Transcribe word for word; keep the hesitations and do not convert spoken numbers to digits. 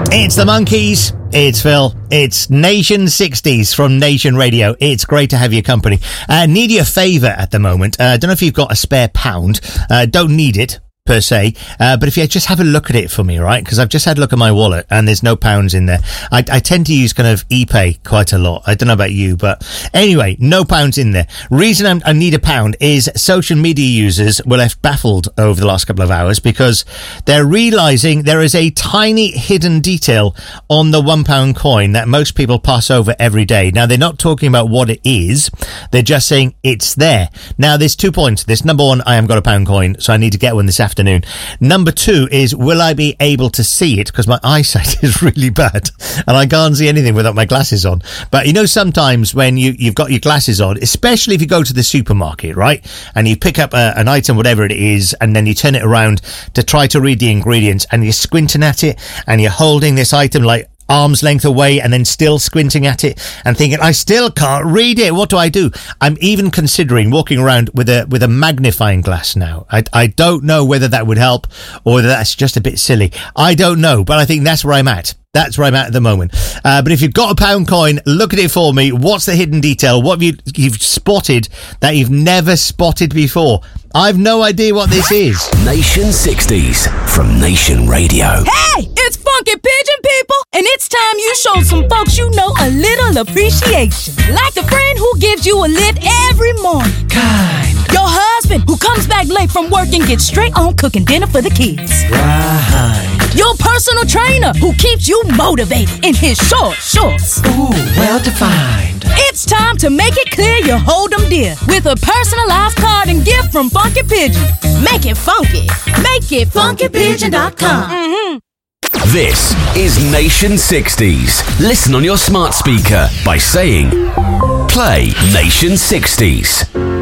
It's the Monkeys. It's Phil. It's Nation sixties from Nation Radio. It's great to have your company. Uh, need your favour at the moment. I uh, don't know if you've got a spare pound. Uh, don't need it per se, uh, but if you just have a look at it for me, right? Because I've just had a look at my wallet and there's no pounds in there. I, I tend to use kind of ePay quite a lot. I don't know about you, but anyway, no pounds in there. Reason I'm, I need a pound is social media users were left baffled over the last couple of hours because they're realising there is a tiny hidden detail on the one pound coin that most people pass over every day. Now, they're not talking about what it is. They're just saying it's there. Now, there's two points. There's number one, I haven't got a pound coin, so I need to get one this afternoon. Afternoon. Number two is, will I be able to see it? Because my eyesight is really bad and I can't see anything without my glasses on. But you know, sometimes when you, you've got your glasses on, especially if you go to the supermarket, right? And you pick up a, an item, whatever it is, and then you turn it around to try to read the ingredients and you're squinting at it and you're holding this item like arm's length away and then still squinting at it and thinking, I still can't read it. What do I do? I'm even considering walking around with a with a magnifying glass now. I, I don't know whether that would help or whether that's just a bit silly. I don't know, but I think that's where I'm at. That's where I'm at at the moment. Uh, but if you've got a pound coin, look at it for me. What's the hidden detail? What have you, you've spotted that you've never spotted before? I've no idea what this is. Nation sixties from Nation Radio. Hey, it's Funky Pigeon, people. And it's time you show some folks you know a little appreciation. Like the friend who gives you a lift every morning. Kind. Your husband who comes back late from work and gets straight on cooking dinner for the kids. Right. Your personal trainer who keeps you motivated in his short shorts. Ooh, well defined. It's time to make it clear you hold them dear with a personalized card and gift from Funky Pigeon. Make it funky. Make it funky pigeon dot com. Mm-hmm. This is Nation sixties. Listen on your smart speaker by saying, play Nation sixties.